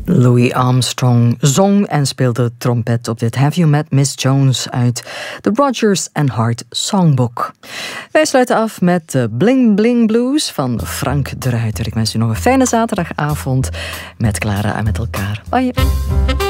Louis Armstrong zong en speelde trompet op dit Have You Met Miss Jones uit The Rodgers and Hart Songbook. Wij sluiten af met de Bling Bling Blues van Frank de Ruiter. Ik wens u nog een fijne zaterdagavond met Clara en met elkaar. Bye.